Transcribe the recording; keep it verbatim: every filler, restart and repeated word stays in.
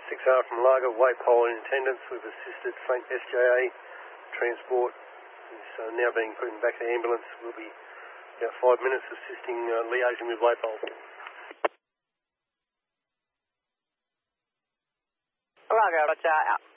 six R from Largo, Waypole in attendance. We've assisted faint S J A transport. Is uh, now being put in back of the ambulance. We'll be about five minutes assisting uh, liaising with Waypole. Largo, Roger, out.